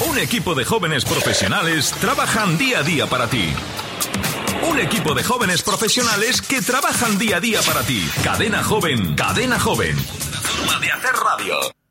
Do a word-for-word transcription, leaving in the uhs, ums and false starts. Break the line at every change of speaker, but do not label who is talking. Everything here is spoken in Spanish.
Un equipo de jóvenes profesionales trabajan día a día para ti. Un equipo de jóvenes profesionales que trabajan día a día para ti. Cadena Joven, Cadena Joven. Una forma de hacer radio.